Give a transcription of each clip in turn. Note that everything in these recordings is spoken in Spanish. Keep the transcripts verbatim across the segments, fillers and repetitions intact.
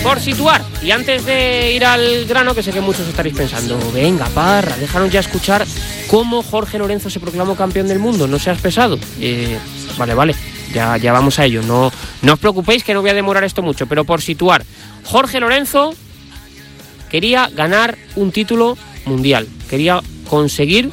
por situar. Y antes de ir al grano, que sé que muchos estaréis pensando, venga, Parra, déjanos ya escuchar cómo Jorge Lorenzo se proclamó campeón del mundo, no seas pesado. Eh, vale, vale, ya, ya vamos a ello, no, no os preocupéis que no voy a demorar esto mucho, pero por situar, Jorge Lorenzo quería ganar un título mundial, quería conseguir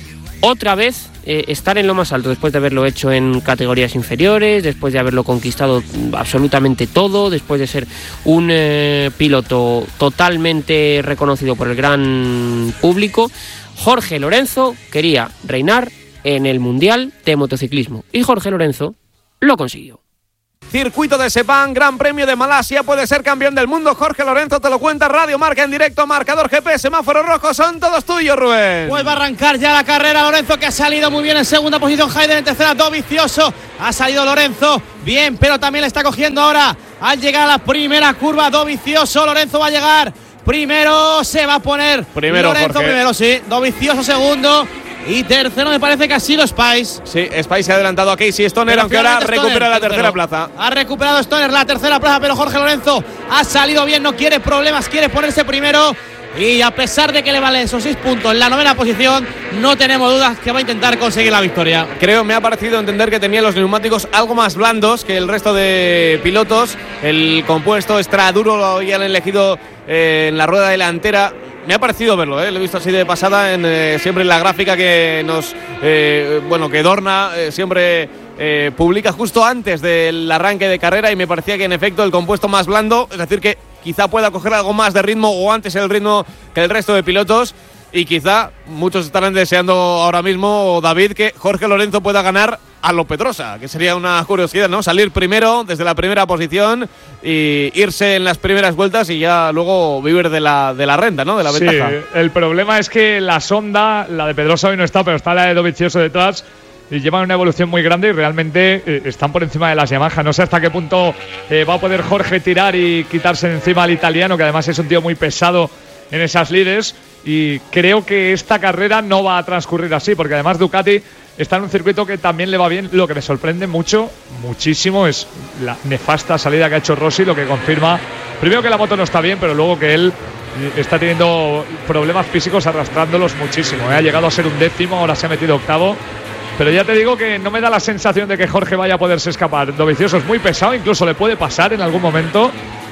otra vez eh, estar en lo más alto, después de haberlo hecho en categorías inferiores, después de haberlo conquistado absolutamente todo, después de ser un eh, piloto totalmente reconocido por el gran público. Jorge Lorenzo quería reinar en el Mundial de Motociclismo y Jorge Lorenzo lo consiguió. Circuito de Sepang, Gran Premio de Malasia, puede ser campeón del mundo. Jorge Lorenzo te lo cuenta, Radio Marca en directo, marcador G P, semáforo rojo, son todos tuyos, Rubén. Pues va a arrancar ya la carrera Lorenzo, que ha salido muy bien en segunda posición, Hayden en tercera, Dovizioso, ha salido Lorenzo bien, pero también le está cogiendo ahora al llegar a la primera curva Dovizioso. Lorenzo va a llegar primero, se va a poner primero, Lorenzo Jorge. primero, sí, Dovizioso segundo. Y tercero me parece que ha sido Spice. Sí, Spice se ha adelantado a Casey Stoner, aunque ahora recupera la tercera plaza. Ha recuperado Stoner la tercera plaza, pero Jorge Lorenzo ha salido bien, no quiere problemas, quiere ponerse primero. Y a pesar de que le valen esos seis puntos en la novena posición, no tenemos dudas que va a intentar conseguir la victoria. Creo, me ha parecido entender que tenía los neumáticos algo más blandos que el resto de pilotos. El compuesto extra duro lo habían elegido eh, en la rueda delantera. Me ha parecido verlo, ¿eh? Lo he visto así de pasada, en, eh, siempre en la gráfica que nos, eh, bueno, que Dorna eh, siempre eh, publica justo antes del arranque de carrera, y me parecía que en efecto el compuesto más blando, es decir que quizá pueda coger algo más de ritmo o antes el ritmo que el resto de pilotos, y quizá muchos estarán deseando ahora mismo, David, que Jorge Lorenzo pueda ganar a lo Pedrosa, que sería una curiosidad, ¿no? Salir primero desde la primera posición y irse en las primeras vueltas y ya luego vivir de la, de la renta, ¿no? De la ventaja. Sí, el problema es que la Sonda, la de Pedrosa hoy no está, pero está la de Dovizioso detrás y llevan una evolución muy grande y realmente eh, están por encima de las Yamaha. No sé hasta qué punto eh, va a poder Jorge tirar y quitarse encima al italiano, que además es un tío muy pesado en esas lides, y creo que esta carrera no va a transcurrir así, porque además Ducati está en un circuito que también le va bien. Lo que me sorprende mucho, muchísimo, es la nefasta salida que ha hecho Rossi, lo que confirma, primero, que la moto no está bien, pero luego que él está teniendo problemas físicos arrastrándolos muchísimo, ¿eh? Ha llegado a ser un décimo, ahora se ha metido octavo, pero ya te digo que no me da la sensación de que Jorge vaya a poderse escapar. Dovizioso es muy pesado, incluso le puede pasar en algún momento,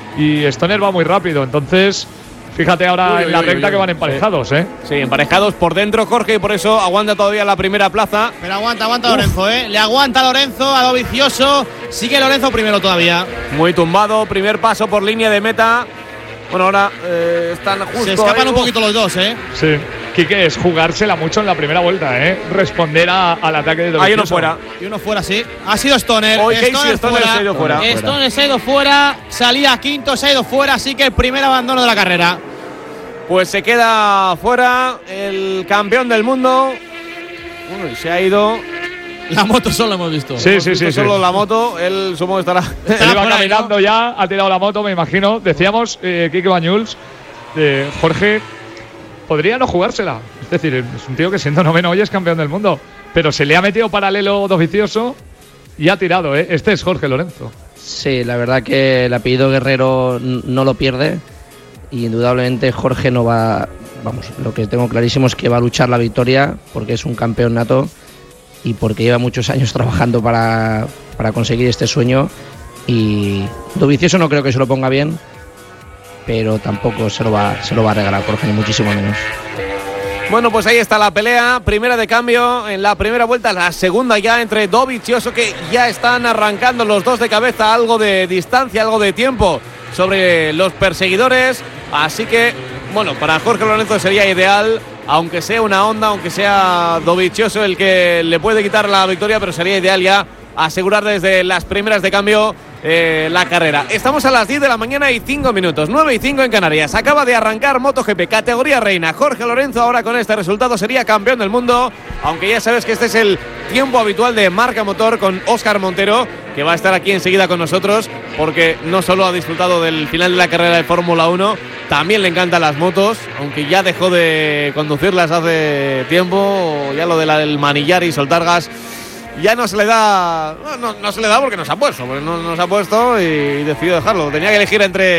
y Stoner va muy rápido, entonces fíjate ahora uy, en la uy, recta uy, que van emparejados, sí. ¿eh? Sí, emparejados por dentro, Jorge, y por eso aguanta todavía la primera plaza. Pero aguanta, aguanta Uf. Lorenzo, ¿eh? Le aguanta Lorenzo a Dovizioso. Sigue Lorenzo primero todavía. Muy tumbado, primer paso por línea de meta. Bueno, ahora eh, están justo. Se escapan ahí. un poquito los dos, ¿eh? Sí. Quique, es jugársela mucho en la primera vuelta, ¿eh? Responder a, al ataque de Dovizioso. Hay uno fuera. Y uno fuera, sí. Ha sido Stoner. Hoy Stoner, Casey Stoner fuera. se ha ido fuera. Stoner se ha ido fuera. Salía quinto, se ha ido fuera. Así que el primer abandono de la carrera. Pues se queda fuera el campeón del mundo. Bueno, y se ha ido. La moto solo hemos visto. Sí, hemos sí, visto sí. Solo sí. la moto. Él supongo que estará. Él iba caminando, ¿no? Ya, ha tirado la moto, me imagino. Decíamos, eh, Quique Bañuls, eh, Jorge podría no jugársela. Es decir, es un tío que siendo noveno hoy es campeón del mundo. Pero se le ha metido paralelo Dovizioso y ha tirado, ¿eh? Este es Jorge Lorenzo. Sí, la verdad que el apellido Guerrero no lo pierde. Y indudablemente Jorge no va, vamos, lo que tengo clarísimo es que va a luchar la victoria, porque es un campeón nato y porque lleva muchos años trabajando para, para conseguir este sueño. Y Dovizioso no creo que se lo ponga bien, pero tampoco se lo va, se lo va a regalar Jorge, ni muchísimo menos. Bueno, pues ahí está la pelea, primera de cambio en la primera vuelta, la segunda ya entre Dovizioso, que ya están arrancando los dos de cabeza, algo de distancia, algo de tiempo sobre los perseguidores. Así que, bueno, para Jorge Lorenzo sería ideal, aunque sea una Honda, aunque sea Dovizioso el que le puede quitar la victoria, pero sería ideal ya asegurar desde las primeras de cambio eh, la carrera. Estamos a las diez de la mañana y cinco minutos, nueve y cinco en Canarias. Acaba de arrancar MotoGP, categoría reina. Jorge Lorenzo ahora con este resultado sería campeón del mundo, aunque ya sabes que este es el tiempo habitual de Marca Motor con Óscar Montero, que va a estar aquí enseguida con nosotros, porque no solo ha disfrutado del final de la carrera de Fórmula uno, también le encantan las motos, aunque ya dejó de conducirlas hace tiempo. Ya lo del manillar y soltar gas ya no se le da, no, no, no se le da porque nos ha puesto, porque no nos ha puesto y decidió dejarlo. Tenía que elegir entre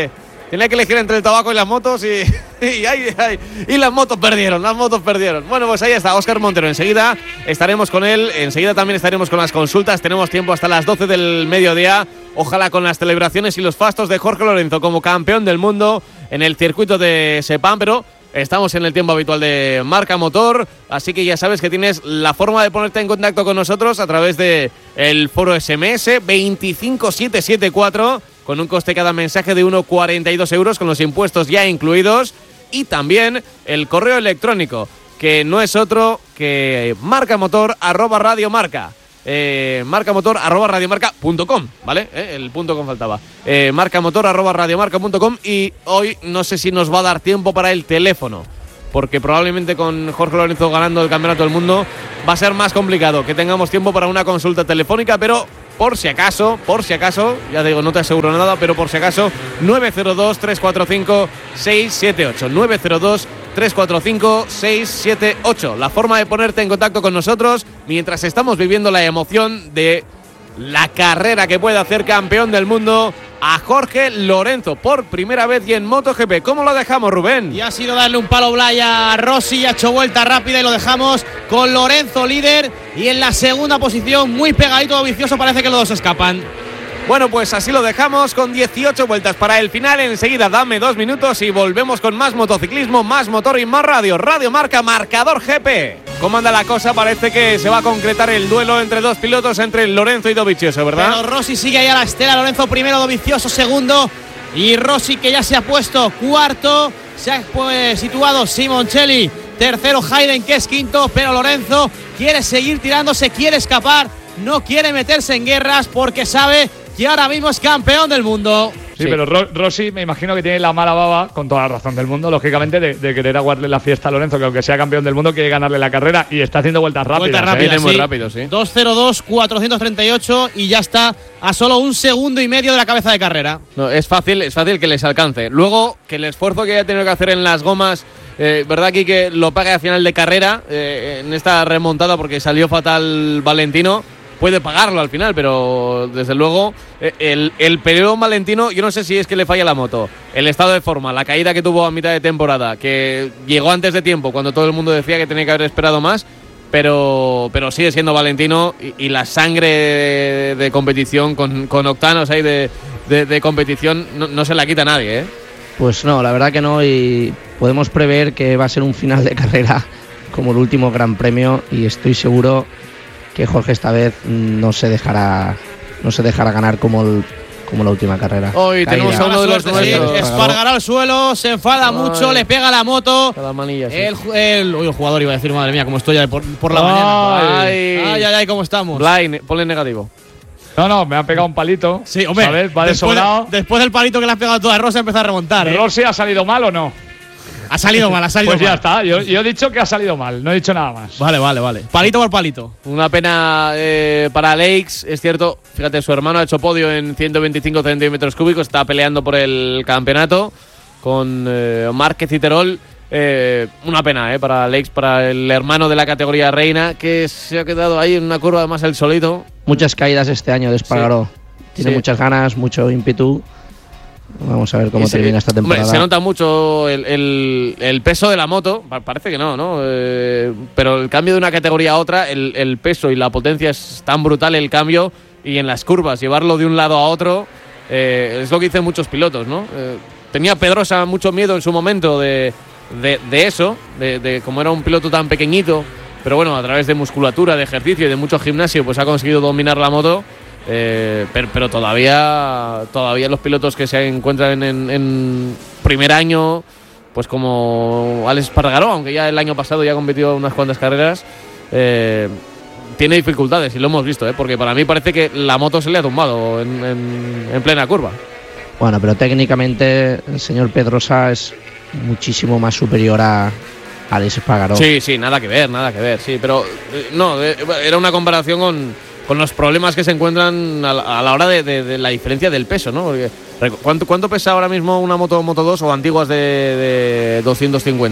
tenía que elegir entre el tabaco y las motos y, y, ay, ay, y las motos perdieron, las motos perdieron. Bueno, pues ahí está Óscar Montero. Enseguida estaremos con él, enseguida también estaremos con las consultas. Tenemos tiempo hasta las doce del mediodía. Ojalá con las celebraciones y los fastos de Jorge Lorenzo como campeón del mundo en el circuito de Sepang, pero estamos en el tiempo habitual de Marca Motor, así que ya sabes que tienes la forma de ponerte en contacto con nosotros a través de el foro S M S veinticinco siete siete cuatro, con un coste cada mensaje de uno coma cuarenta y dos euros con los impuestos ya incluidos, y también el correo electrónico, que no es otro que marcamotor arroba radiomarca. Eh, marcamotor arroba radiomarca punto com, ¿vale? Eh, el punto com faltaba. Eh, marcamotor arroba radiomarca punto com. Y hoy no sé si nos va a dar tiempo para el teléfono, porque probablemente con Jorge Lorenzo ganando el campeonato del mundo va a ser más complicado que tengamos tiempo para una consulta telefónica, pero por si acaso, por si acaso, ya digo, no te aseguro nada, pero por si acaso, nueve cero dos, tres cuatro cinco, seis siete ocho, nueve cero dos, tres cuatro cinco, seis siete ocho. La forma de ponerte en contacto con nosotros mientras estamos viviendo la emoción de la carrera que puede hacer campeón del mundo a Jorge Lorenzo por primera vez y en MotoGP. ¿Cómo lo dejamos, Rubén? Y ha sido darle un palo Blay a Rossi, ha hecho vuelta rápida y lo dejamos con Lorenzo líder y en la segunda posición, muy pegadito, vicioso, parece que los dos escapan. Bueno, pues así lo dejamos con dieciocho vueltas para el final. Enseguida dame dos minutos y volvemos con más motociclismo, más motor y más radio. Radio Marca, marcador G P. ¿Cómo anda la cosa? Parece que se va a concretar el duelo entre dos pilotos, entre Lorenzo y Dovizioso, ¿verdad? Pero Rossi sigue ahí a la estela. Lorenzo primero, Dovizioso segundo. Y Rossi, que ya se ha puesto cuarto. Se ha pues, situado Simoncelli tercero, Hayden, que es quinto. Pero Lorenzo quiere seguir tirándose, quiere escapar. No quiere meterse en guerras porque sabe que ahora mismo es campeón del mundo. Sí, sí. Pero Ro- Rossi me imagino que tiene la mala baba, con toda la razón del mundo, lógicamente, de, de querer aguardarle la fiesta a Lorenzo, que aunque sea campeón del mundo quiere ganarle la carrera y está haciendo vueltas rápidas. Vueltas rápidas, ¿eh? Viene muy sí. rápido, sí. dos cero dos, cuatrocientos treinta y ocho y ya está a solo un segundo y medio de la cabeza de carrera. No, es fácil, es fácil que les alcance. Luego, que el esfuerzo que haya tenido que hacer en las gomas, eh, verdad aquí que lo pague a final de carrera, eh, en esta remontada porque salió fatal Valentino. Puede pagarlo al final, pero desde luego el, el periodo Valentino, yo no sé si es que le falla la moto, el estado de forma, la caída que tuvo a mitad de temporada, que llegó antes de tiempo, cuando todo el mundo decía que tenía que haber esperado más, pero, pero sigue siendo Valentino y, y la sangre de, de competición con, con octanos ahí de, de, de competición no, no se la quita nadie, ¿eh? Pues no, la verdad que no, y podemos prever que va a ser un final de carrera como el último Gran Premio y estoy seguro que Jorge esta vez no se dejará no se dejará ganar como el, como la última carrera. Hoy tenemos a uno de los nuestros. Sí, espargará al suelo, se enfada Ay. mucho, le pega la moto. Cada manilla, sí. El, el, uy, el jugador iba a decir, madre mía, cómo estoy ya por, por la Ay. mañana. Ay. Ay, ay, ay, cómo estamos. Blind, ponle negativo. No, no, me ha pegado un palito. Sí, hombre, ¿sabes? Va de después, sobrado. de, después del palito que le has pegado a toda Rosa, empieza a remontar, ¿eh? ¿Rossi ha salido mal o no? Ha salido mal, ha salido Pues mal. ya está, yo, yo he dicho que ha salido mal, no he dicho nada más. Vale, vale, vale. Palito por palito. Una pena eh, para Lakes, es cierto. Fíjate, su hermano ha hecho podio en ciento veinticinco centímetros cúbicos, está peleando por el campeonato con eh, Márquez y Terol. Eh, una pena eh, para Lakes, para el hermano de la categoría reina, que se ha quedado ahí en una curva, además el solito. Muchas caídas este año de Espargaró. Sí. Tiene Sí. muchas ganas, mucho ímpetu. Vamos a ver cómo Y se- termina esta temporada. Hombre, se nota mucho el, el- el peso de la moto, pa- parece que no, ¿no? Eh, pero el cambio de una categoría a otra, el, el peso y la potencia es tan brutal el cambio, y en las curvas llevarlo de un lado a otro eh, es lo que dicen muchos pilotos, ¿no? Eh, tenía Pedrosa mucho miedo en su momento de, de, de eso, de, de como era un piloto tan pequeñito, pero bueno, a través de musculatura, de ejercicio y de mucho gimnasio, pues ha conseguido dominar la moto. Eh, pero, pero todavía todavía los pilotos que se encuentran en, en primer año, pues como Alex Espargaró, aunque ya el año pasado ya competió unas cuantas carreras, eh, tiene dificultades y lo hemos visto, ¿eh? Porque para mí parece que la moto se le ha tumbado en, en, en plena curva. Bueno, pero técnicamente el señor Pedrosa es muchísimo más superior a a Alex Espargaró. Sí, sí, nada que ver, nada que ver, sí, pero eh, no, eh, era una comparación con con los problemas que se encuentran a la, a la hora de, de, de la diferencia del peso, ¿no? Porque, ¿cuánto, ¿Cuánto pesa ahora mismo una moto Moto dos o antiguas de, de doscientos cincuenta?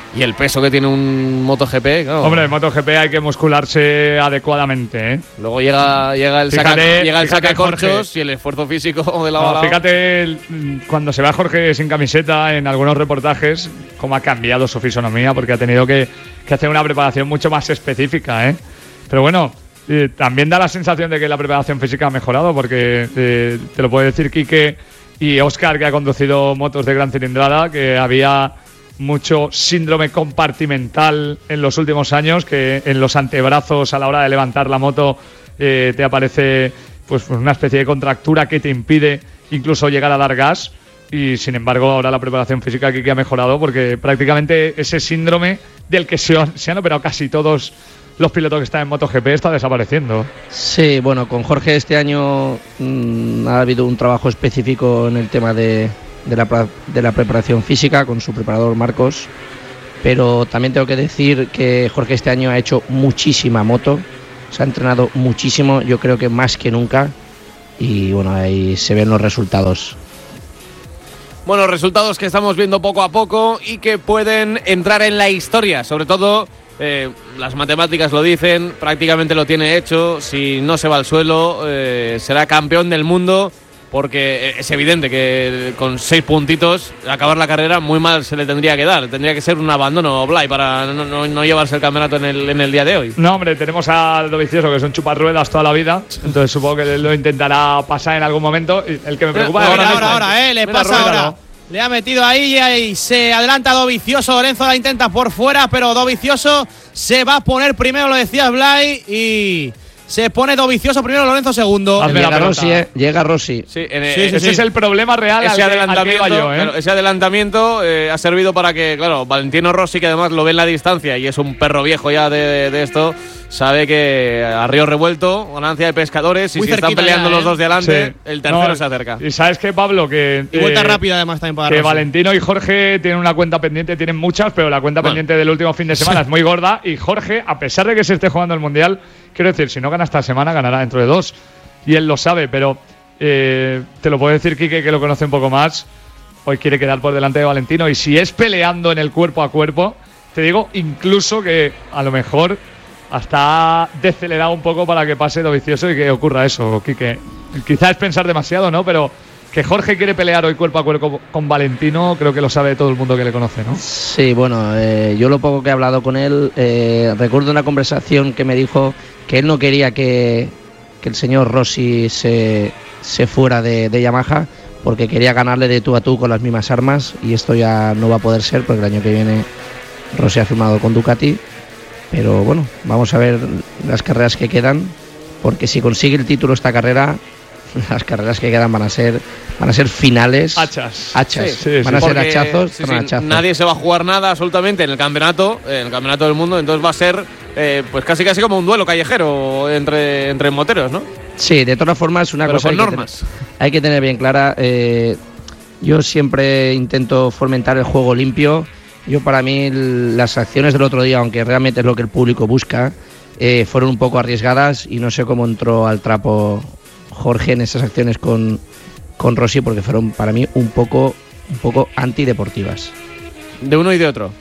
Y el peso que tiene un MotoGP, claro. Hombre, en MotoGP hay que muscularse adecuadamente, ¿eh? Luego llega, llega el Fíjate, saca, llega el fíjate, sacacorchos Jorge. y el esfuerzo físico de la No, bala. fíjate, el- cuando se ve a Jorge sin camiseta en algunos reportajes, cómo ha cambiado su fisonomía, porque ha tenido que, que hacer una preparación mucho más específica, ¿eh? Pero bueno, eh, también da la sensación de que la preparación física ha mejorado, porque eh, te lo puede decir Quique y Óscar, que ha conducido motos de gran cilindrada, que había mucho síndrome compartimental en los últimos años, que en los antebrazos a la hora de levantar la moto eh, te aparece pues una especie de contractura que te impide incluso llegar a dar gas. Y sin embargo ahora la preparación física aquí que ha mejorado, porque prácticamente ese síndrome del que se han, se han operado casi todos los pilotos que están en MotoGP está desapareciendo. Sí, bueno, con Jorge este año mmm, ha habido un trabajo específico en el tema de, de, la, pra- de la preparación física con su preparador Marcos, pero también tengo que decir que Jorge este año ha hecho muchísima moto, se ha entrenado muchísimo, yo creo que más que nunca, y bueno, ahí se ven los resultados. Bueno, resultados que estamos viendo poco a poco y que pueden entrar en la historia. Sobre todo, eh, las matemáticas lo dicen, prácticamente lo tiene hecho. Si no se va al suelo, eh, será campeón del mundo, porque es evidente que con seis puntitos, acabar la carrera muy mal se le tendría que dar. Tendría que ser un abandono, Blay, para no, no, no llevarse el campeonato en el, en el día de hoy. No, hombre, tenemos a Dovizioso, que es un chuparruedas toda la vida, entonces supongo que lo intentará pasar en algún momento. Y el que me preocupa Ahora, Ahora, es ahora, ahora, eh, le Mira, pasa Rueda, ahora. ¿no? Le ha metido ahí y ahí se adelanta Dovizioso. Lorenzo la intenta por fuera, pero Dovizioso se va a poner primero, lo decía Blay, y se pone Dovizioso primero, Lorenzo segundo. Hazme la Llega pelota. Rossi, eh, llega Rossi. Sí, en el- Sí, sí, Ese sí. es el problema real al ese que, al que adelantamiento, iba yo, ¿eh? claro, ese adelantamiento eh, ha servido para que, claro, Valentino Rossi, que además lo ve en la distancia y es un perro viejo ya de, de, de esto, sabe que a río revuelto, ganancia de pescadores, y Muy si están cerquita peleando ya, los ¿eh? dos de adelante, Sí. el tercero No, se acerca. Y sabes qué, Pablo, que Y vuelta eh, rápida además también para que Rossi. Valentino y Jorge tienen una cuenta pendiente, tienen muchas, pero la cuenta Bueno. pendiente del último fin de semana es muy gorda. Y Jorge, a pesar de que se esté jugando el Mundial, quiero decir, si no gana esta semana, ganará dentro de dos. Y él lo sabe, pero eh, te lo puede decir Quique, que lo conoce un poco más. Hoy quiere quedar por delante de Valentino. Y si es peleando en el cuerpo a cuerpo, te digo incluso que a lo mejor hasta ha decelerado un poco para que pase Dovizioso y que ocurra eso, Quique. Quizás es pensar demasiado, ¿no? Pero que Jorge quiere pelear hoy cuerpo a cuerpo con Valentino, creo que lo sabe todo el mundo que le conoce, ¿no? Sí, bueno, eh, yo lo poco que he hablado con él, eh, recuerdo una conversación que me dijo que él no quería que, que el señor Rossi se, se fuera de, de Yamaha, porque quería ganarle de tú a tú con las mismas armas, y esto ya no va a poder ser porque el año que viene Rossi ha firmado con Ducati. Pero bueno, vamos a ver las carreras que quedan, porque si consigue el título esta carrera, las carreras que quedan van a ser van a ser finales. Hachas. Hachas. Sí, sí, van a sí. ser Porque, hachazos, sí, son sí, hachazos. nadie se va a jugar nada absolutamente en el campeonato, en el campeonato del mundo, entonces va a ser eh, pues casi casi como un duelo callejero entre, entre moteros, ¿no? Sí, de todas formas, una Pero cosa con hay que, normas. tener, hay que tener bien clara. Eh, yo siempre intento fomentar el juego limpio. Yo, para mí, l- las acciones del otro día, aunque realmente es lo que el público busca, eh, fueron un poco arriesgadas, y no sé cómo entró al trapo Jorge en esas acciones con, con Rossi, porque fueron para mí un poco, un poco antideportivas. De uno y de otro.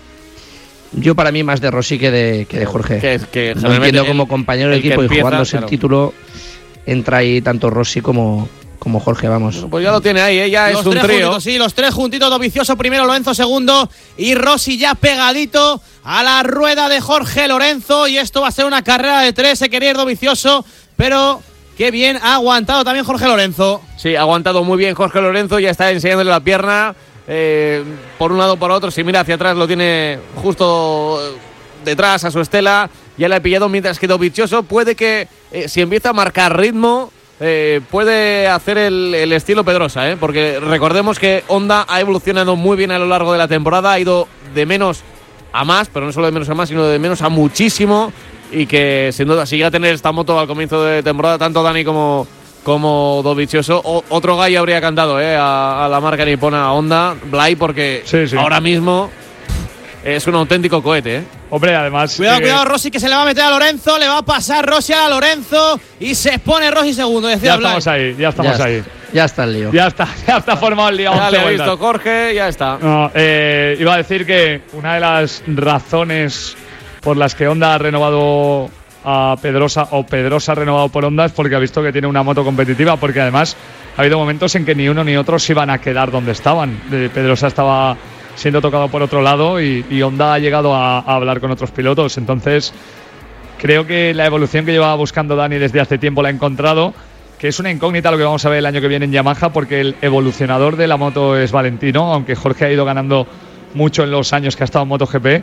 Yo, para mí, más de Rossi que de, que de Jorge. Que, que No generalmente entiendo el- como compañero de el que equipo y empieza, jugándose claro. el título, entra ahí tanto Rossi como, como Jorge, vamos. Pues ya lo tiene ahí, ella Los es un tres trío. juntitos, sí, los tres juntitos, Dovizioso primero, Lorenzo segundo y Rossi ya pegadito a la rueda de Jorge Lorenzo, y esto va a ser una carrera de tres. Se quería ir Dovizioso, pero qué bien ha aguantado también Jorge Lorenzo. Sí, ha aguantado muy bien Jorge Lorenzo, ya está enseñándole la pierna eh, por un lado o por otro. Si mira hacia atrás lo tiene justo detrás a su estela, ya le ha pillado, mientras que Dovizioso puede que eh, si empieza a marcar ritmo eh, puede hacer el, el estilo Pedrosa, ¿eh? Porque recordemos que Honda ha evolucionado muy bien a lo largo de la temporada, ha ido de menos a más, pero no solo de menos a más, sino de menos a muchísimo, y que sin duda si llega a tener esta moto al comienzo de temporada, tanto Dani como, como Dovizioso, o, otro gallo habría cantado eh, a, a la marca nipona Honda, Blay, porque Sí, sí. ahora mismo es un auténtico cohete, ¿eh? Hombre, además. Cuidado, eh, cuidado, Rossi, que se le va a meter a Lorenzo, le va a pasar Rossi a Lorenzo y se pone Rossi segundo. Decía Ya Blay. estamos ahí, ya estamos ya, ahí. Ya está el lío. Ya está, ya está formado el lío. Ya lo he visto, Jorge, ya está. No, eh, iba a decir que una de las razones por las que Honda ha renovado a Pedrosa o Pedrosa ha renovado por Honda es porque ha visto que tiene una moto competitiva, porque además ha habido momentos en que ni uno ni otro se iban a quedar donde estaban. Eh, Pedrosa estaba siendo tocado por otro lado y, y Honda ha llegado a, a hablar con otros pilotos. Entonces creo que la evolución que llevaba buscando Dani desde hace tiempo la ha encontrado, que es una incógnita lo que vamos a ver el año que viene en Yamaha, porque el evolucionador de la moto es Valentino, aunque Jorge ha ido ganando mucho en los años que ha estado en MotoGP.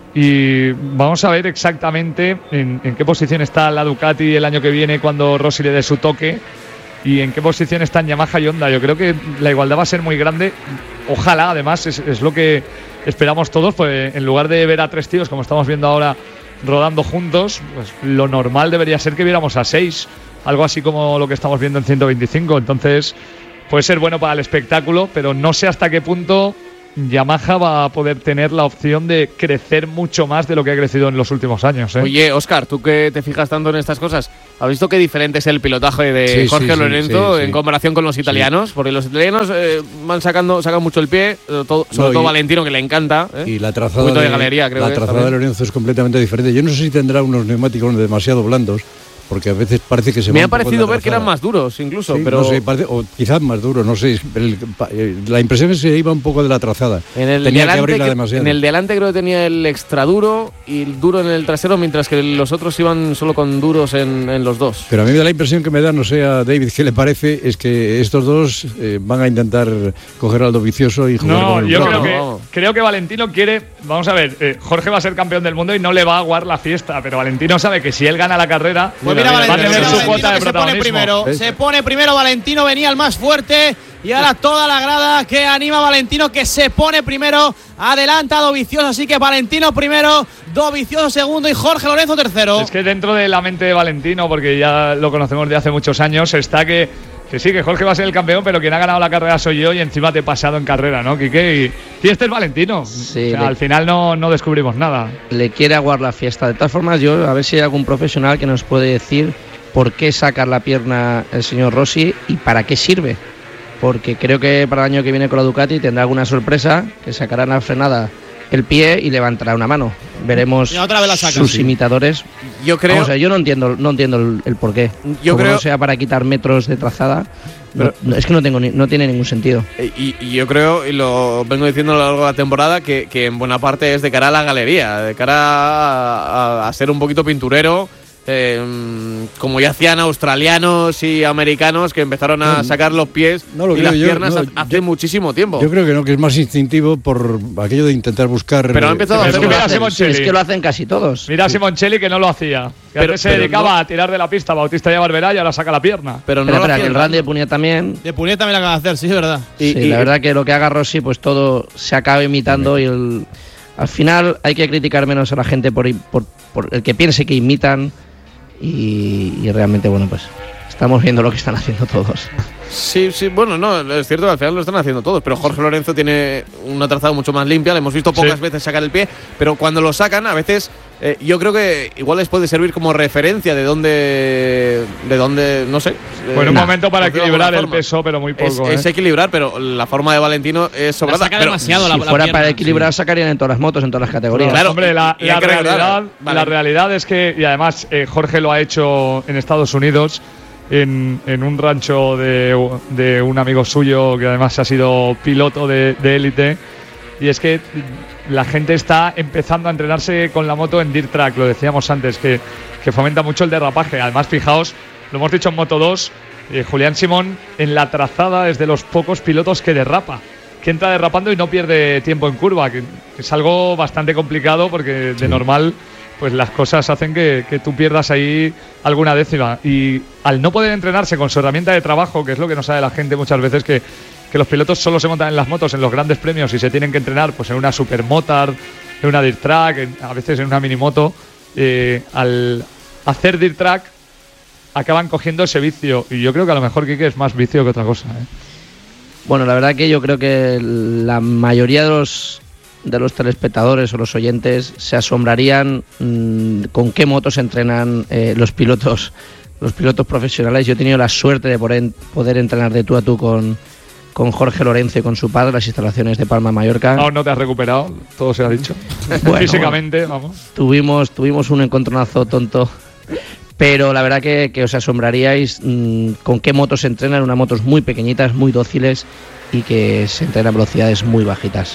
Y vamos a ver exactamente en, en qué posición está la Ducati el año que viene cuando Rossi le dé su toque, y en qué posición están Yamaha y Honda. Yo creo que la igualdad va a ser muy grande. Ojalá, además, es, es lo que esperamos todos, pues en lugar de ver a tres tíos como estamos viendo ahora rodando juntos, pues lo normal debería ser que viéramos a seis, algo así como lo que estamos viendo en ciento veinticinco. Entonces puede ser bueno para el espectáculo, pero no sé hasta qué punto Yamaha va a poder tener la opción de crecer mucho más de lo que ha crecido en los últimos años, ¿eh? Oye, Óscar, tú que te fijas tanto en estas cosas, ¿has visto qué diferente es el pilotaje de Sí, Jorge sí, Lorenzo sí, sí, en sí. comparación con los italianos? Porque los italianos eh, van sacando sacan mucho el pie, eh, todo- sobre No, todo y- Valentino, que le encanta. ¿eh? Y la Un trazada, poquito de de, galería, creo la que es trazada de también. Lorenzo es completamente diferente. Yo no sé si tendrá unos neumáticos demasiado blandos, porque a veces parece que se Me va ha un poco en parecido la ver que eran trazada. más duros, incluso, Sí, pero no sé, parece- o quizás más duro, no sé. El- eh, la impresión es que se iba un poco de la trazada. en el, Tenía de que delante, abrirla que- demasiado. en el delante creo que tenía el extra duro y el duro en el trasero, mientras que los otros iban solo con duros en, en los dos. Pero a mí me da la impresión que me da, no sé a David qué le parece, es que estos dos eh, van a intentar coger al Dovizioso y jugar No, con el yo No, creo no, que, vamos. creo que Valentino quiere. Vamos a ver, eh, Jorge va a ser campeón del mundo y no le va a aguar la fiesta, pero Valentino sabe que si él gana la carrera, Pues mira, va a Valentino, tener mira, su Valentino cuota de que se pone protagonismo. primero. ¿Ves? Se pone primero Valentino, venía el más fuerte. Y ahora toda la grada que anima a Valentino, que se pone primero. Adelanta a Dovizioso, así que Valentino primero, Dovizioso segundo y Jorge Lorenzo tercero. Es que dentro de la mente de Valentino, porque ya lo conocemos de hace muchos años, está que, que sí, que Jorge va a ser el campeón, pero quien ha ganado la carrera soy yo y encima te he pasado en carrera, ¿no, Quique? Y, y este es Valentino. Sí, O sea, le- al final no, no descubrimos nada. Le quiere aguar la fiesta. De todas formas, yo a ver si hay algún profesional que nos puede decir por qué sacar la pierna el señor Rossi y para qué sirve. Porque creo que para el año que viene con la Ducati tendrá alguna sorpresa, que sacará en la frenada el pie y levantará una mano. Veremos Y otra vez la saca, sus sí. imitadores. Yo creo, Vamos a ver, yo no entiendo, no entiendo el, el por qué. Yo Como creo- no sea para quitar metros de trazada, no- no, es que no tengo ni- no tiene ningún sentido. eh, y, y yo creo, y lo vengo diciendo a lo largo de la temporada, que, que en buena parte es de cara a la galería, de cara a, a- a ser un poquito pinturero. eh, como ya hacían australianos y americanos que empezaron a No, sacar los pies no lo y creo las yo, piernas no, hace yo- muchísimo tiempo. Yo creo que no, que es más instintivo por aquello de intentar buscar. Pero ha eh, empezado a Es que hacerlo. mira, hacen- Simoncelli. es que lo hacen casi todos. Mira a Simoncelli que no lo hacía. Que Pero- antes se pero dedicaba no- a tirar de la pista Bautista y a Barberá y ahora saca la pierna. Pero no Espera, lo espera, que hacían el Randy de tanto. Punia también. De Puniet también la acaba de hacer, sí, es verdad. Y- Sí, y- la verdad que lo que haga Rossi, pues todo se acaba imitando y el, al final hay que criticar menos a la gente por, por, por el que piense que imitan y, y realmente, bueno, pues estamos viendo lo que están haciendo todos. Sí, sí, bueno, no, es cierto que al final lo están haciendo todos, pero Jorge Lorenzo tiene una trazada mucho más limpia, le hemos visto pocas Sí. veces sacar el pie, pero cuando lo sacan, a veces eh, yo creo que igual les puede servir como referencia de dónde, de dónde, no sé. Fue en un eh, momento para por decirlo de equilibrar alguna el forma. peso, pero muy poco. Es, es ¿eh? equilibrar, pero la forma de Valentino es sobrada. saca pero- demasiado la- si la fuera pierna, para equilibrar, sacarían en todas las motos, en todas las categorías. Claro, Hombre, la, y- y la hay que recordar, realidad, vale. la realidad es que, y además eh, Jorge lo ha hecho en Estados Unidos, en, en un rancho de, de un amigo suyo que además ha sido piloto de de élite, y es que la gente está empezando a entrenarse con la moto en dirt track, lo decíamos antes, que, que fomenta mucho el derrapaje. Además, fijaos, lo hemos dicho en Moto dos, eh, Julián Simón en la trazada es de los pocos pilotos que derrapa, que entra derrapando y no pierde tiempo en curva, que es algo bastante complicado porque de normal pues las cosas hacen que, que tú pierdas ahí alguna décima. Y al no poder entrenarse con su herramienta de trabajo, que es lo que no sabe la gente muchas veces, que, que los pilotos solo se montan en las motos en los grandes premios y se tienen que entrenar pues en una supermotard, en una dirt track, en- a veces en una minimoto, eh, al hacer dirt track acaban cogiendo ese vicio. Y yo creo que a lo mejor, Quique, es más vicio que otra cosa, ¿eh? Bueno, la verdad que yo creo que la mayoría de los de los telespectadores o los oyentes se asombrarían mmm, con qué motos entrenan eh, los pilotos los pilotos profesionales. Yo he tenido la suerte de poder, poder entrenar de tú a tú con, con Jorge Lorenzo y con su padre en las instalaciones de Palma, Mallorca. No, no te has recuperado, todo se ha dicho. Bueno, físicamente, vamos. Tuvimos, tuvimos un encontronazo tonto, pero la verdad que, que os asombraríais mmm, con qué motos se entrenan. Unas motos muy pequeñitas, muy dóciles y que se entrenan a velocidades muy bajitas.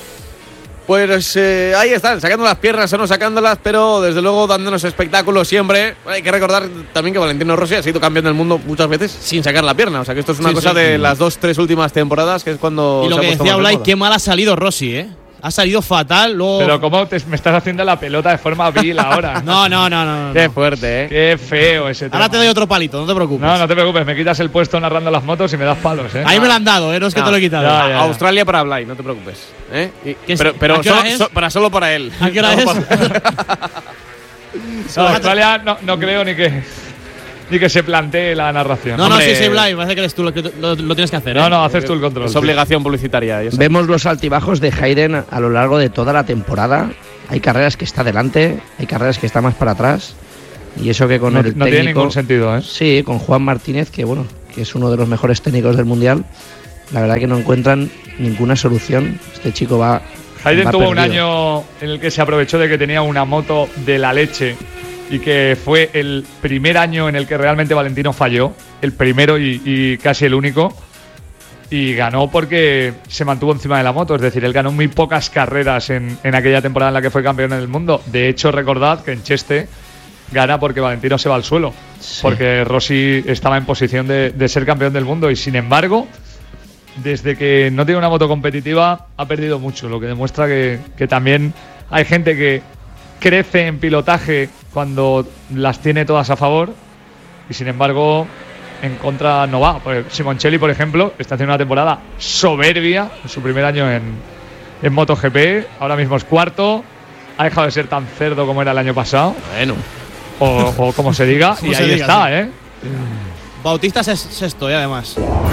Pues eh, ahí están, sacando las piernas o no sacándolas, pero desde luego dándonos espectáculo siempre. Hay que recordar también que Valentino Rossi ha sido campeón del mundo muchas veces sin sacar la pierna. O sea que esto es una Sí, cosa sí, de sí. las dos, tres últimas temporadas, que es cuando Y lo se ha que puesto decía más de Blay, moda. qué mal ha salido Rossi, ¿eh? Ha salido fatal, luego... Pero cómo te, me estás haciendo la pelota de forma vil ahora. No, no, no, no. no. Qué fuerte, ¿eh? Qué feo ese tema. Ahora te doy otro palito, no te preocupes. No, no te preocupes, me quitas el puesto narrando las motos y me das palos, ¿eh? Ahí me lo han dado, ¿eh? No es que No, te lo he quitado. ya, ya, ya. Australia para Blay, no te preocupes. ¿eh? Y- ¿Qué es- pero pero a qué hora solo, es? so- para solo para él. ¿A qué hora No es? para- No, Australia no, no creo ni que ni que se plantee la narración. No, no, Hombre. sí, sí, Blay, parece que eres tú lo que lo, lo tienes que hacer, ¿eh? No, no, haces tú el control. Es sí. obligación publicitaria. ya sabes. Vemos los altibajos de Hayden a lo largo de toda la temporada. Hay carreras que está delante, hay carreras que está más para atrás. Y eso que con No, el no técnico… tiene ningún sentido, ¿eh? Sí, con Juan Martínez, que bueno, que es uno de los mejores técnicos del mundial. La verdad que no encuentran ninguna solución. Este chico va… Hayden va tuvo un perdido. año en el que se aprovechó de que tenía una moto de la leche y que fue el primer año en el que realmente Valentino falló, el primero y, y casi el único, y ganó porque se mantuvo encima de la moto. Es decir, él ganó muy pocas carreras en, en aquella temporada en la que fue campeón del mundo. De hecho, recordad que en Cheste gana porque Valentino se va al suelo, Sí. porque Rossi estaba en posición de, de ser campeón del mundo, y sin embargo, desde que no tiene una moto competitiva ha perdido mucho, lo que demuestra que, que también hay gente que crece en pilotaje cuando las tiene todas a favor y sin embargo en contra no va. Pues Simoncelli, por ejemplo, está haciendo una temporada soberbia en su primer año en, en MotoGP, ahora mismo es cuarto, ha dejado de ser tan cerdo como era el año pasado, Bueno. o, o como se diga, Como y se ahí diga, está, sí. ¿eh? Bautista es sexto, y además.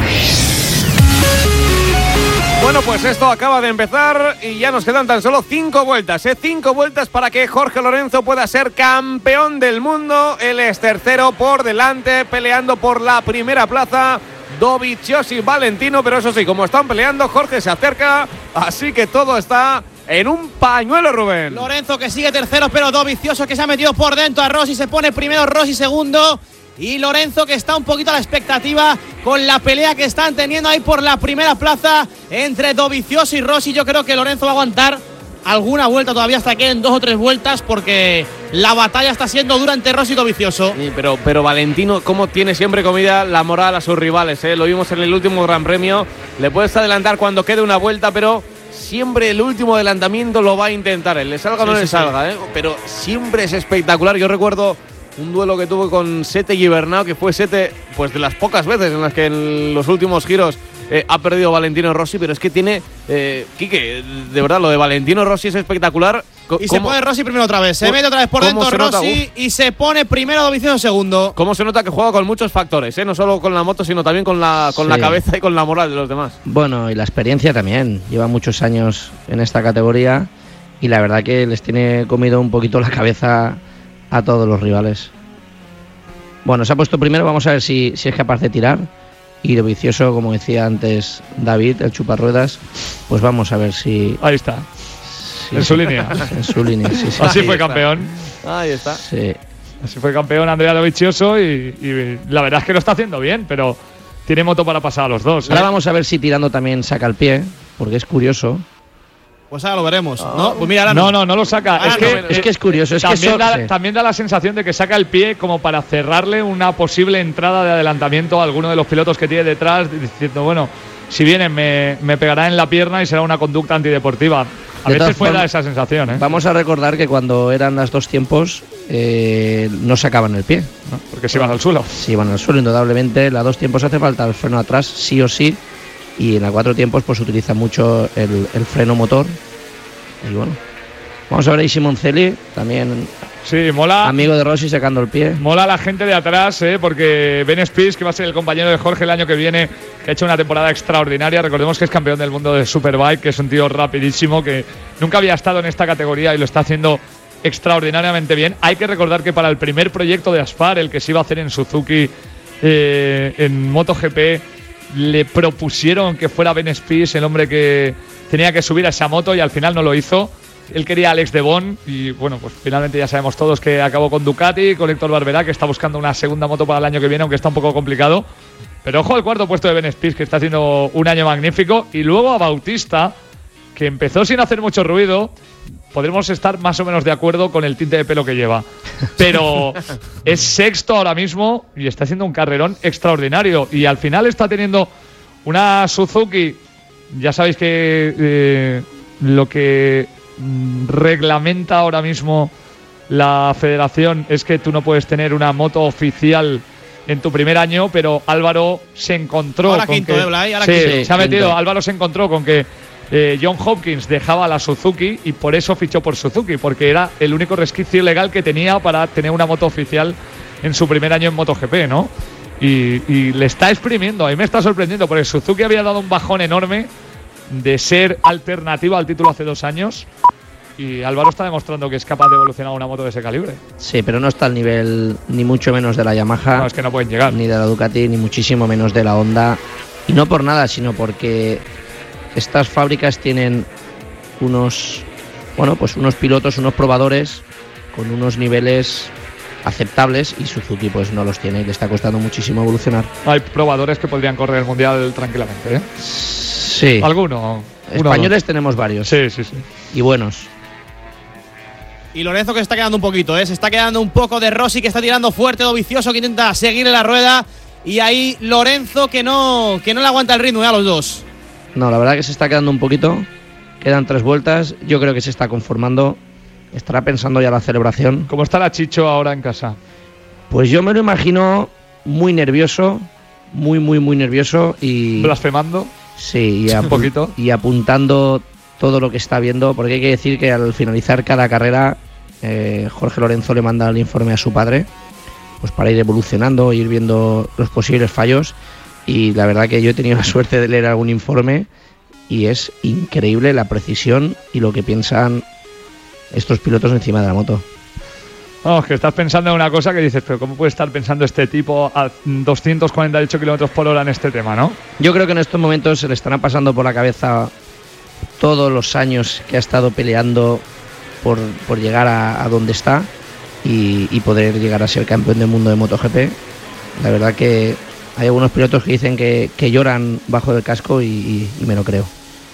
Bueno, pues esto acaba de empezar y ya nos quedan tan solo cinco vueltas, ¿eh? Cinco vueltas para que Jorge Lorenzo pueda ser campeón del mundo. Él es tercero por delante, peleando por la primera plaza. Dovizioso y Valentino, pero eso sí, como están peleando, Jorge se acerca, así que todo está en un pañuelo, Rubén. Lorenzo que sigue tercero, pero Dovizioso que se ha metido por dentro a Rossi, se pone primero Rossi segundo. Y Lorenzo que está un poquito a la expectativa con la pelea que están teniendo ahí por la primera plaza entre Dovizioso y Rossi. Yo creo que Lorenzo va a aguantar alguna vuelta todavía hasta que en dos o tres vueltas, porque la batalla está siendo dura entre Rossi y Dovizioso. Sí, pero, pero Valentino, como tiene siempre comida la moral a sus rivales, ¿eh? Lo vimos en el último Gran Premio. Le puedes adelantar cuando quede una vuelta, pero siempre el último adelantamiento lo va a intentar. Él le salga o no Sí, le sí, salga, ¿eh? Pero siempre es espectacular. Yo recuerdo un duelo que tuve con Sete Gibernau, que fue Sete, pues de las pocas veces en las que en los últimos giros eh, ha perdido Valentino Rossi, pero es que tiene, eh, Quique, de verdad, lo de Valentino Rossi es espectacular. Co- Y se ¿cómo- pone Rossi primero otra vez. Se ¿Cómo- mete otra vez por cómo dentro se nota? Rossi y se pone primero Dovizioso segundo. ¿Cómo se nota que juega con muchos factores, ¿eh? No solo con la moto, sino también con la, con la Sí. cabeza y con la moral de los demás? Bueno, y la experiencia también. Lleva muchos años en esta categoría y la verdad que les tiene comido un poquito la cabeza a todos los rivales. Bueno, se ha puesto primero, vamos a ver si, si es capaz de tirar. Y Dovizioso, como decía antes David, el chuparruedas, pues vamos a ver si… Ahí está, si- en su línea. En su línea, sí, sí. Así Ahí fue está. campeón. Ahí está. Sí. Así fue campeón Andrea Dovizioso y, y la verdad es que lo está haciendo bien, pero tiene moto para pasar a los dos, ¿eh? Ahora vamos a ver si tirando también saca el pie, porque es curioso. Pues ahora lo veremos, ¿no? Pues mira, ahora No, no, no lo saca. Ah, es, no, que, bueno, Es que es curioso, es que también, eso- da, sí. también da la sensación de que saca el pie como para cerrarle una posible entrada de adelantamiento a alguno de los pilotos que tiene detrás, diciendo, bueno, si vienen me, me pegará en la pierna y será una conducta antideportiva. A De veces todas puede dar formas, esa sensación, ¿eh? Vamos a recordar que cuando eran las dos tiempos eh, no sacaban el pie. ¿no? Porque se iban al suelo. Si iban al suelo, indudablemente. La dos tiempos hace falta el freno atrás, sí o sí. Y en la cuatro tiempos pues utiliza mucho el, el freno motor. Y bueno, vamos a ver ahí Simoncelli, también Sí, mola. amigo de Rossi, sacando el pie. Mola la gente de atrás, ¿eh? Porque Ben Spies, que va a ser el compañero de Jorge el año que viene, que ha hecho una temporada extraordinaria. Recordemos que es campeón del mundo de Superbike, que es un tío rapidísimo, que nunca había estado en esta categoría y lo está haciendo extraordinariamente bien. Hay que recordar que para el primer proyecto de Aspar, el que se iba a hacer en Suzuki eh, en MotoGP, le propusieron que fuera Ben Spies el hombre que tenía que subir a esa moto y al final no lo hizo. Él quería a Alex Debon y bueno, pues finalmente ya sabemos todos que acabó con Ducati, con Héctor Barberá, que está buscando una segunda moto para el año que viene, aunque está un poco complicado. Pero ojo al cuarto puesto de Ben Spies, que está haciendo un año magnífico. Y luego a Bautista, que empezó sin hacer mucho ruido. Podremos estar más o menos de acuerdo con el tinte de pelo que lleva. Pero es sexto ahora mismo y está haciendo un carrerón extraordinario. Y al final está teniendo una Suzuki. Ya sabéis que eh, lo que reglamenta ahora mismo la federación es que tú no puedes tener una moto oficial en tu primer año, pero Álvaro se encontró ahora con quinto, que ¿eh, Blay? Ahora sí, quinto. se ha metido. Quinto. Álvaro se encontró con que eh, John Hopkins dejaba la Suzuki y por eso fichó por Suzuki, porque era el único resquicio legal que tenía para tener una moto oficial en su primer año en MotoGP, ¿no? Y, y le está exprimiendo. A mí me está sorprendiendo porque Suzuki había dado un bajón enorme de ser alternativa al título hace dos años. Y Álvaro está demostrando que es capaz de evolucionar una moto de ese calibre. Sí, pero no está al nivel ni mucho menos de la Yamaha. No, es que no pueden llegar. Ni de la Ducati, ni muchísimo menos de la Honda. Y no por nada, sino porque estas fábricas tienen unos, bueno, pues unos pilotos, unos probadores con unos niveles aceptables y Suzuki pues no los tiene y le está costando muchísimo evolucionar. Hay probadores que podrían correr el Mundial tranquilamente, ¿eh? Sí. ¿Alguno? Españoles tenemos varios. Sí, sí, sí. Y buenos. Y Lorenzo que se está quedando un poquito, ¿eh? Se está quedando un poco de Rossi, que está tirando fuerte, Dovizioso que intenta seguir en la rueda. Y ahí Lorenzo que no, que no le aguanta el ritmo, ¿eh? A los dos. No, la verdad que se está quedando un poquito. Quedan tres vueltas. Yo creo que se está conformando. Estará pensando ya la celebración. ¿Cómo estará Chicho ahora en casa? Pues yo me lo imagino muy nervioso. Muy, muy, muy nervioso. Y ¿Blasfemando? sí, y, un poquito. y apuntando todo lo que está viendo. Porque hay que decir que al finalizar cada carrera, eh, Jorge Lorenzo le manda el informe a su padre, pues para ir evolucionando, ir viendo los posibles fallos. Y la verdad que yo he tenido la suerte de leer algún informe y es increíble la precisión y lo que piensan estos pilotos encima de la moto. Vamos, que estás pensando en una cosa que dices, pero ¿cómo puede estar pensando este tipo a doscientos cuarenta y ocho kilómetros por hora en este tema, no? Yo creo que en estos momentos se le estarán pasando por la cabeza todos los años que ha estado peleando por, por llegar a, a donde está y, y poder llegar a ser campeón del mundo de MotoGP. La verdad que hay algunos pilotos que dicen que, que lloran bajo del casco y, y, y me lo creo.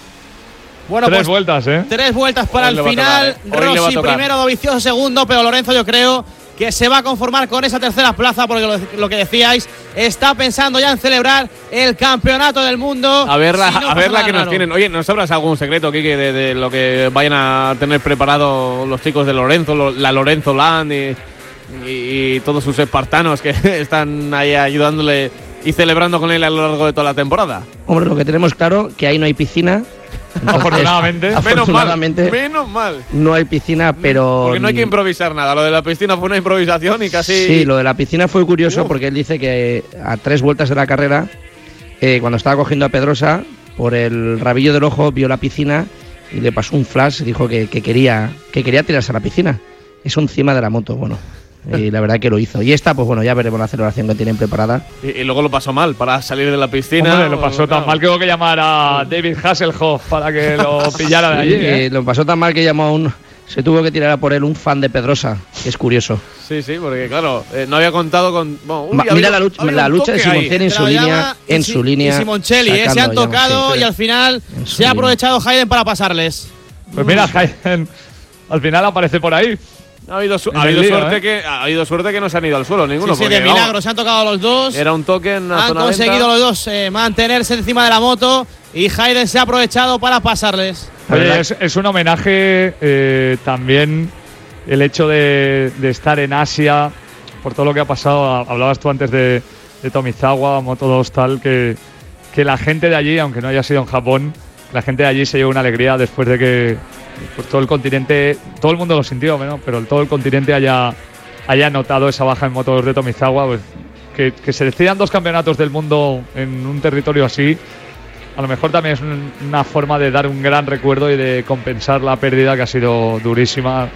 Bueno, Tres pues, vueltas, ¿eh? Tres vueltas para Hoy el le va a final. tocar, ¿eh? Hoy le va a Rossi tocar. primero, Dovizioso segundo, pero Lorenzo yo creo que se va a conformar con esa tercera plaza porque lo, lo que decíais, está pensando ya en celebrar el campeonato del mundo. A verla, Si no a pasa ver la nada que nos raro. tienen. Oye, ¿nos sabrás algún secreto, Kike, de, de lo que vayan a tener preparado los chicos de Lorenzo, lo- la Lorenzo Land y, y- y todos sus espartanos que están ahí ayudándole y celebrando con él a lo largo de toda la temporada? Hombre, lo que tenemos claro que ahí no hay piscina. Entonces, Afortunadamente. Menos mal, afortunadamente menos mal. no hay piscina, pero Porque no hay que improvisar nada. Lo de la piscina fue una improvisación y casi... sí, lo de la piscina fue curioso Uf. porque él dice que a tres vueltas de la carrera, eh, cuando estaba cogiendo a Pedrosa, por el rabillo del ojo vio la piscina y le pasó un flash, dijo que, que quería que quería tirarse a la piscina. Eso encima de la moto, bueno. Y la verdad que lo hizo. Y esta, pues bueno, ya veremos la celebración que tienen preparada. Y, y luego lo pasó mal para salir de la piscina. Hombre, lo pasó tan Claro. mal que hubo que llamar a David Hasselhoff para que lo pillara de allí, Y, ¿eh? eh, lo pasó tan mal que llamó a un... Se tuvo que tirar a por él un fan de Pedrosa, que es curioso. Sí, sí, porque claro, eh, no había contado con... Bueno, uy, Ma- ha mira habido- la lucha, ha habido la un lucha de toque ahí. Simoncelli en Te su lo línea, llama en y su Si- línea. Y Simoncelli, eh, se sacando, han digamos, tocado sí. y al final En su se ha línea. aprovechado Hayden para pasarles. Pues mira, Hayden al final aparece por ahí. Ha habido, su- En ha el habido lío, suerte ¿eh? que ha habido suerte que no se han ido al suelo ninguno. Sí, sí, porque, de vamos, milagro se han tocado los dos. Era un toque en la Han zona conseguido lenta. los dos eh, mantenerse encima de la moto y Hayden se ha aprovechado para pasarles. La Oye, verdad- es, es un homenaje eh, también el hecho de, de estar en Asia, por todo lo que ha pasado. Hablabas tú antes de, de Tomizawa, Moto dos, tal, que, que la gente de allí, aunque no haya sido en Japón, la gente de allí se llevó una alegría después de que pues, todo el continente, todo el mundo lo sintió, ¿no? Pero el- todo el continente haya, haya notado esa baja en Moto dos de Tomizawa. Pues, que, que se decidan dos campeonatos del mundo en un territorio así, a lo mejor también es un- una forma de dar un gran recuerdo y de compensar la pérdida que ha sido durísima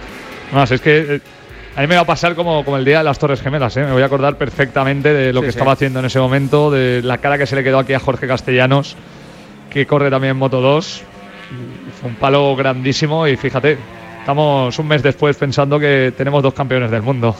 Más, es que eh, a mí me va a pasar como, como el día de las Torres Gemelas, ¿eh? Me voy a acordar perfectamente de lo Sí, que sí. estaba haciendo en ese momento, de la cara que se le quedó aquí a Jorge Castellanos, que corre también en Moto dos. Fue un palo grandísimo y fíjate, estamos un mes después pensando que tenemos dos campeones del mundo.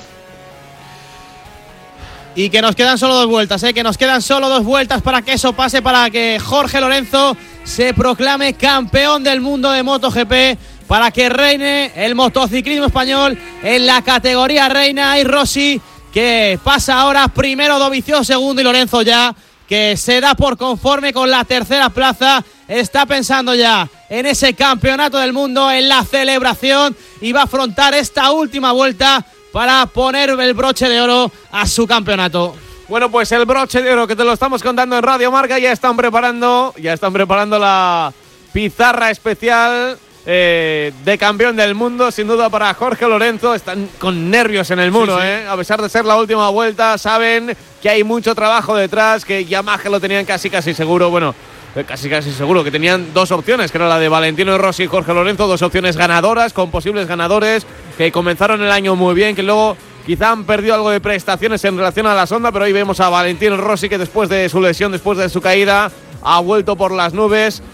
Y que nos quedan solo dos vueltas, ¿eh? que nos quedan solo dos vueltas para que eso pase, para que Jorge Lorenzo se proclame campeón del mundo de MotoGP, para que reine el motociclismo español en la categoría reina. Y Rossi, que pasa ahora primero, Dovizioso segundo, y Lorenzo ya, que se da por conforme con la tercera plaza, está pensando ya en ese campeonato del mundo, en la celebración, y va a afrontar esta última vuelta para poner el broche de oro a su campeonato. Bueno, pues el broche de oro que te lo estamos contando en Radio Marca, ya están preparando, ya están preparando la pizarra especial eh, de campeón del mundo, sin duda para Jorge Lorenzo. Están con nervios en el muro, sí, sí. ¿eh? A pesar de ser la última vuelta, saben que hay mucho trabajo detrás, que Yamaha lo tenían casi casi seguro, bueno, casi casi seguro, que tenían dos opciones, que era la de Valentino Rossi y Jorge Lorenzo, dos opciones ganadoras, con posibles ganadores, que comenzaron el año muy bien, que luego quizá han perdido algo de prestaciones en relación a la Sonda, pero hoy vemos a Valentino Rossi, que después de su lesión, después de su caída, ha vuelto por las nubes